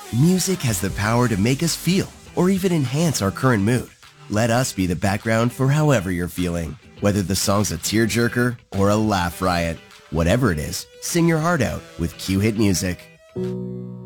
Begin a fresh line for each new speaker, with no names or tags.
Music has the power to make us feel or even enhance our current mood. Let us be the background for however you're feeling. Whether the song's a tearjerker or a laugh riot, whatever it is, sing your heart out with Q Hit Music.